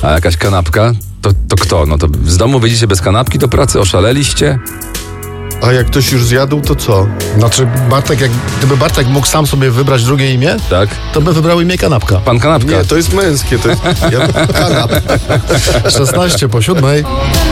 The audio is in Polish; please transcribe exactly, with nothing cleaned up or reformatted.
A jakaś kanapka? To, to kto? No to z domu wyjdziecie bez kanapki do pracy? Oszaleliście? A jak ktoś już zjadł, to co? Znaczy Bartek, jak, gdyby Bartek mógł sam sobie wybrać drugie imię, Tak? to by wybrał imię Kanapka. Pan kanapka. Nie, to jest męskie, to jest ja, kanap. szesnaście po siódmej.